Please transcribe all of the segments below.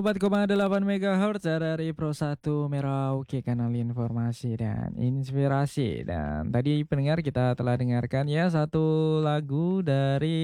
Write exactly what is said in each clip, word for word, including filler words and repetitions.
empat koma delapan megahertz dari Pro satu Merauke, kanal informasi dan inspirasi. Dan tadi pendengar kita telah dengarkan ya satu lagu dari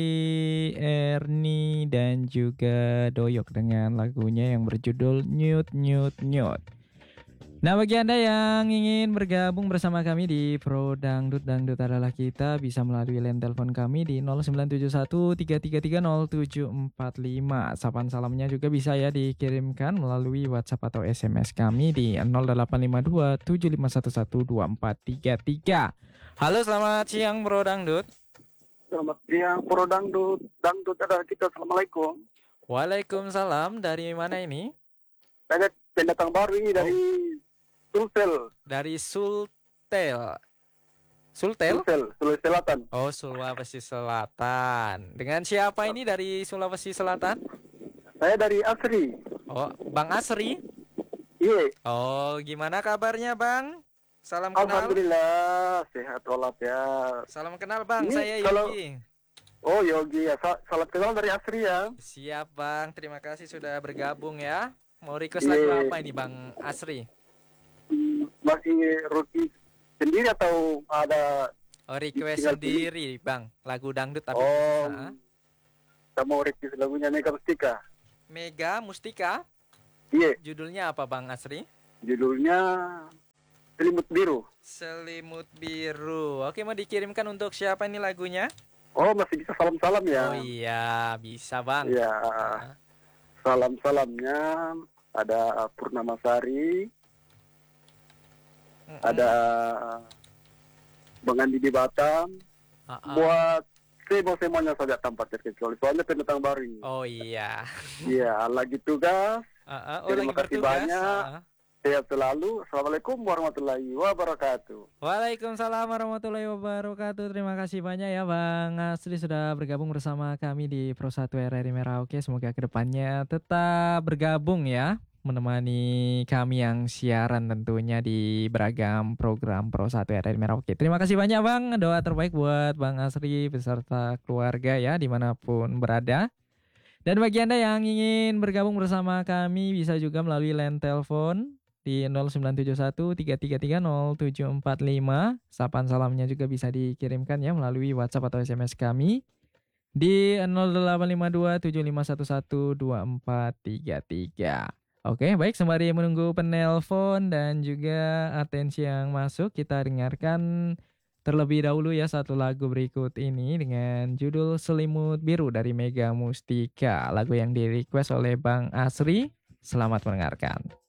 Erni dan juga Doyok dengan lagunya yang berjudul Nyut Nyut Nyut. Nah, bagi Anda yang ingin bergabung bersama kami di Pro Dangdut Dangdut adalah kita, bisa melalui line telepon kami di nol sembilan tujuh satu tiga tiga tiga nol tujuh empat lima. Sapaan salamnya juga bisa ya dikirimkan melalui WhatsApp atau S M S kami di nol delapan lima dua tujuh lima satu satu dua empat tiga tiga. Halo, selamat siang Pro Dangdut. Selamat siang Pro Dangdut. Dangdut adalah kita. Assalamualaikum. Waalaikumsalam. Dari mana ini? Saya pendatang baru ini dari Oh. Sulsel. Dari Sultel. Sultel? Sulsel, Sulawesi Selatan. Oh, Sulawesi Selatan. Dengan siapa ini dari Sulawesi Selatan? Saya dari Asri. Oh, Bang Asri. Iya. Oh, gimana kabarnya, Bang? Salam kenal. Alhamdulillah sehat walafiat. Salam kenal, Bang. Ini Saya kalau- Yogi. Oh Yogi ya, Sa- salam kenal dari Asri ya. Siap, Bang. Terima kasih sudah bergabung ya. Mau request Iya. lagu apa ini, Bang Asri? Hmm, Masih Rocky sendiri atau ada? Oh, request Tinggal sendiri, Bang. Lagu dangdut tapi Oh, bisa. kita mau request lagunya Mega Mustika. Mega Mustika. Iya, Judulnya apa, Bang Asri? judulnya Selimut Biru. Selimut Biru. Oke, mau dikirimkan untuk siapa ini lagunya? Oh, masih bisa salam-salam ya. Oh iya, bisa, Bang. Iya. Nah. Salam-salamnya ada Purnamasari, Mm-mm. ada Bang Andi di Batam. Ah-ah. Buat semua-semuanya saja tanpa terkecuali, soalnya pendatang baru ini. Oh iya. Iya, lagi tugas. Ah-ah. Oh, Terima lagi kasih bertugas. banyak. Ah-ah. Sehat selalu. Assalamualaikum warahmatullahi wabarakatuh. Waalaikumsalam warahmatullahi wabarakatuh. Terima kasih banyak ya Bang Asri sudah bergabung bersama kami di Pro satu R R I Merauke. Semoga kedepannya tetap bergabung ya, menemani kami yang siaran tentunya di beragam program Pro satu R R I Merauke. Terima kasih banyak Bang. Doa terbaik buat Bang Asri beserta keluarga ya, dimanapun berada. Dan bagi Anda yang ingin bergabung bersama kami, bisa juga melalui line telepon di nol sembilan tujuh satu tiga tiga tiga nol tujuh empat lima. Sapaan salamnya juga bisa dikirimkan ya melalui WhatsApp atau S M S kami di nol delapan lima dua tujuh lima satu satu dua empat tiga tiga. Oke, baik, sembari menunggu penelpon dan juga atensi yang masuk, kita dengarkan terlebih dahulu ya satu lagu berikut ini dengan judul Selimut Biru dari Mega Mustika. Lagu yang di request oleh Bang Asri. Selamat mendengarkan.